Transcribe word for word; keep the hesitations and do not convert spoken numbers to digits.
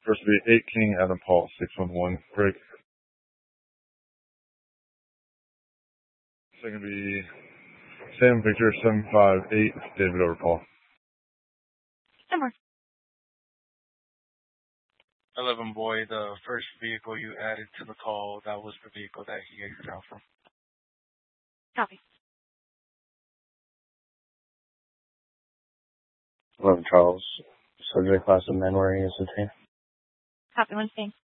First will be eight King Adam Paul six one one break. Second will be Sam Victor seven five eight David over Paul. Number. eleven Boy, the first vehicle you added to the call, that was the vehicle that he exited out from. Copy. eleven Charles, subject class of men wearing a sateen. Copy, one thing.